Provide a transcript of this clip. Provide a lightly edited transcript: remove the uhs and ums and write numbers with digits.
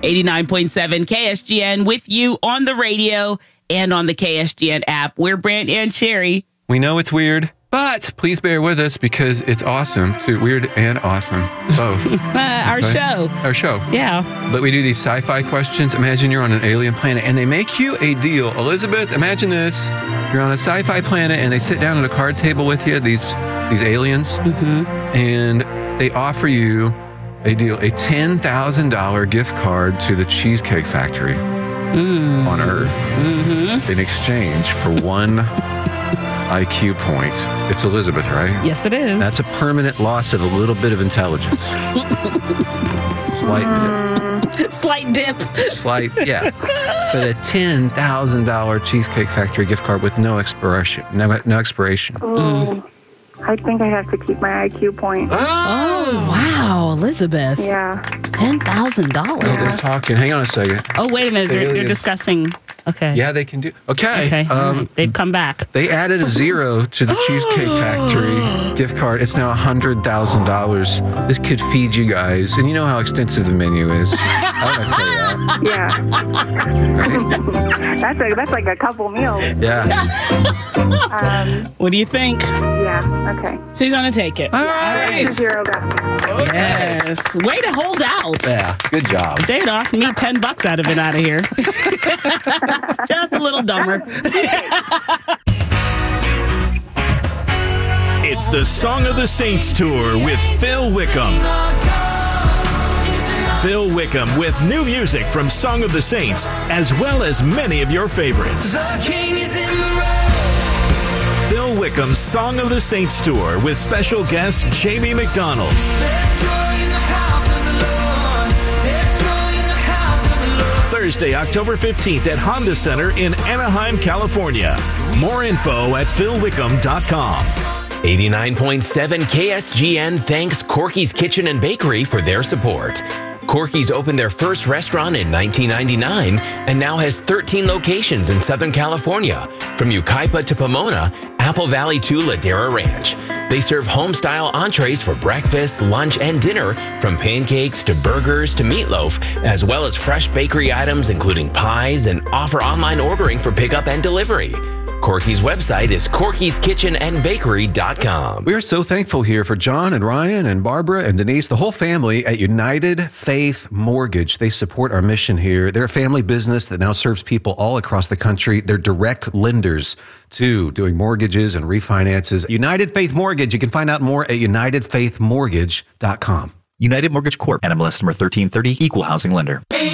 89.7 KSGN with you on the radio and on the KSGN app. We're Brant and Sherry. We know it's weird, but please bear with us because it's awesome. Too weird and awesome, both. Our show. Our show. Yeah. But we do these sci-fi questions. Imagine you're on an alien planet and they make you a deal. Elizabeth, imagine this. You're on a sci-fi planet and they sit down at a card table with you, these aliens, and they offer you a deal, a $10,000 gift card to the Cheesecake Factory on Earth in exchange for one IQ point. It's Elizabeth, right? Yes, it is. That's a permanent loss of a little bit of intelligence. Slight dip. Yeah. But a $10,000 Cheesecake Factory gift card with no expiration. No expiration. I think I have to keep my IQ point. Oh, wow, Elizabeth. Yeah. $10,000. Just talking. Hang on a second. Oh, wait a minute. They're discussing. Okay. Yeah, they can do. Okay. All right. They've come back. They added a zero to the Cheesecake Factory gift card. It's now $100,000. This could feed you guys. And you know how extensive the menu is. I want to say that. Yeah. Right? That's like a couple meals. Yeah. What do you think? Yeah. Okay. She's going to take it. All right. Zero got me. Yes. Way to hold out. Yeah. Good job. They'd offer me $10 out of it out of here. Just a little dumber. It's the Song of the Saints Tour with Phil Wickham. Phil Wickham with new music from Song of the Saints, as well as many of your favorites. The King is in the room. Phil Wickham's Song of the Saints Tour with special guest Jamie McDonald. There's joy in the house of the Lord. There's joy in the house of the Lord. Thursday, October 15th at Honda Center in Anaheim, California. More info at philwickham.com. 89.7 KSGN thanks Corky's Kitchen and Bakery for their support. Corky's opened their first restaurant in 1999 and now has 13 locations in Southern California, from Yucaipa to Pomona, Apple Valley to Ladera Ranch. They serve home-style entrees for breakfast, lunch, and dinner, from pancakes to burgers to meatloaf, as well as fresh bakery items including pies, and offer online ordering for pickup and delivery. Corky's website is corkyskitchenandbakery.com. We are so thankful here for John and Ryan and Barbara and Denise, the whole family at United Faith Mortgage. They support our mission here. They're a family business that now serves people all across the country. They're direct lenders too, doing mortgages and refinances. United Faith Mortgage. You can find out more at unitedfaithmortgage.com. United Mortgage Corp. NMLS number 1330, Equal Housing Lender.